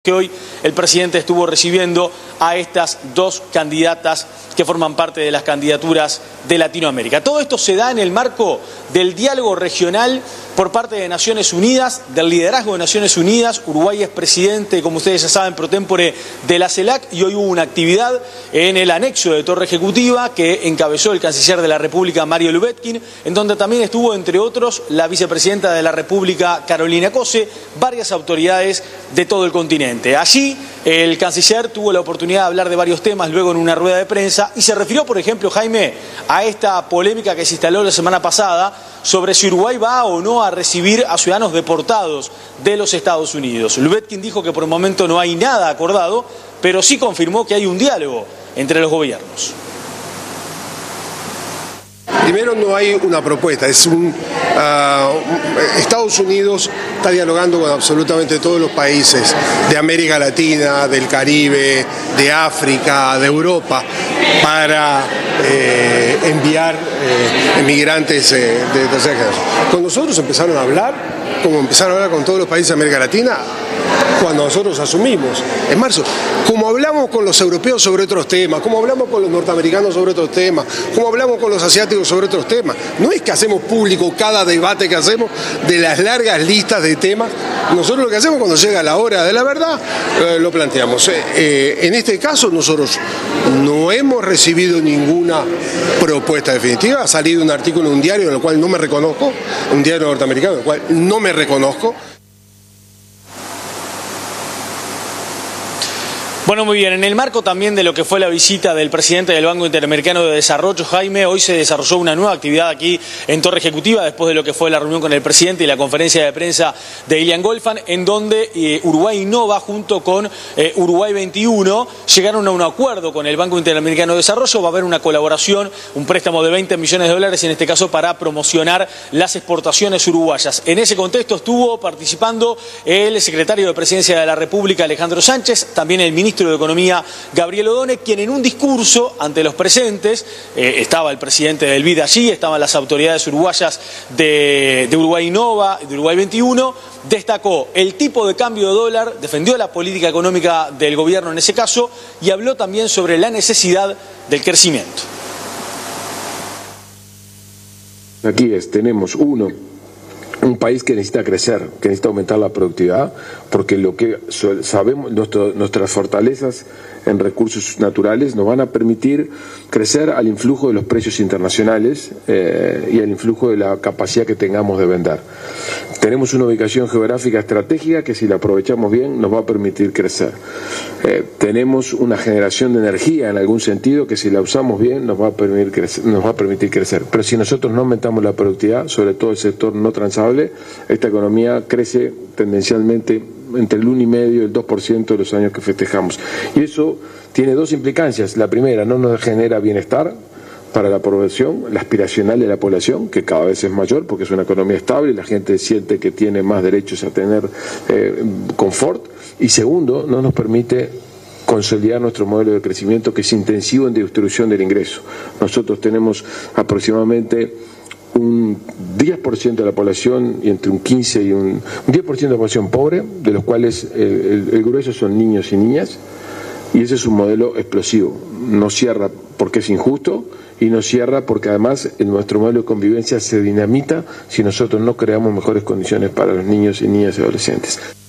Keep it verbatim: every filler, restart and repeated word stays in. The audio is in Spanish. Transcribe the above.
que hoy el presidente estuvo recibiendo a estas dos candidatas que forman parte de las candidaturas de Latinoamérica. Todo esto se da en el marco del diálogo regional por parte de Naciones Unidas, del liderazgo de Naciones Unidas. Uruguay es presidente, como ustedes ya saben, pro tempore de la CELAC, y hoy hubo una actividad en el anexo de Torre Ejecutiva que encabezó el canciller de la República, Mario Lubetkin, en donde también estuvo, entre otros, la vicepresidenta de la República, Carolina Cose, varias autoridades de todo el continente. Allí el canciller tuvo la oportunidad de hablar de varios temas luego en una rueda de prensa y se refirió, por ejemplo, Jaime, a esta polémica que se instaló la semana pasada sobre si Uruguay va o no a recibir a ciudadanos deportados de los Estados Unidos. Lubetkin dijo que por el momento no hay nada acordado, pero sí confirmó que hay un diálogo entre los gobiernos. Primero, no hay una propuesta, es un uh, Estados Unidos está dialogando con absolutamente todos los países de América Latina, del Caribe, de África, de Europa, para eh, enviar eh, emigrantes eh, de tercera generación. Con nosotros empezaron a hablar, como empezaron a hablar con todos los países de América Latina, cuando nosotros asumimos, en marzo, como hablamos con los europeos sobre otros temas, como hablamos con los norteamericanos sobre otros temas, como hablamos con los asiáticos sobre otros temas. No es que hacemos público cada debate que hacemos de las largas listas de temas. Nosotros lo que hacemos cuando llega la hora de la verdad, eh, lo planteamos. Eh, eh, en este caso nosotros no hemos recibido ninguna propuesta definitiva. Ha salido un artículo en un diario en el cual no me reconozco, un diario norteamericano en el cual no me reconozco. Bueno, muy bien. En el marco también de lo que fue la visita del presidente del Banco Interamericano de Desarrollo, Jaime, hoy se desarrolló una nueva actividad aquí en Torre Ejecutiva, después de lo que fue la reunión con el presidente y la conferencia de prensa de Ilian Golfan, en donde eh, Uruguay Innova junto con eh, Uruguay veintiuno llegaron a un acuerdo con el Banco Interamericano de Desarrollo. Va a haber una colaboración, un préstamo de veinte millones de dólares, en este caso para promocionar las exportaciones uruguayas. En ese contexto estuvo participando el secretario de Presidencia de la República, Alejandro Sánchez, también el ministro de Economía, Gabriel Odone, quien en un discurso ante los presentes, eh, estaba el presidente del B I D allí, estaban las autoridades uruguayas de, de Uruguay Innova, de Uruguay veintiuno, destacó el tipo de cambio de dólar, defendió la política económica del gobierno en ese caso y habló también sobre la necesidad del crecimiento. Aquí es, tenemos uno, un país que necesita crecer, que necesita aumentar la productividad, porque lo que sabemos, nuestro, nuestras fortalezas en recursos naturales nos van a permitir crecer al influjo de los precios internacionales eh, y al influjo de la capacidad que tengamos de vender. Tenemos una ubicación geográfica estratégica que, si la aprovechamos bien, nos va a permitir crecer. Eh, tenemos una generación de energía en algún sentido que, si la usamos bien, nos va a permitir crecer, nos va a permitir crecer. Pero si nosotros no aumentamos la productividad, sobre todo el sector no transable, esta economía crece tendencialmente entre el uno coma cinco y el dos por ciento de los años que festejamos. Y eso tiene dos implicancias. La primera, no nos genera bienestar para la población, la aspiracional de la población, que cada vez es mayor porque es una economía estable y la gente siente que tiene más derechos a tener eh, confort. Y segundo, no nos permite consolidar nuestro modelo de crecimiento, que es intensivo en distribución del ingreso. Nosotros tenemos aproximadamente un diez por ciento de la población, y entre un quince y un, un diez por ciento de la población pobre, de los cuales el, el, el grueso son niños y niñas, y ese es un modelo explosivo. No cierra porque es injusto y no cierra porque además en nuestro modelo de convivencia se dinamita si nosotros no creamos mejores condiciones para los niños y niñas y adolescentes.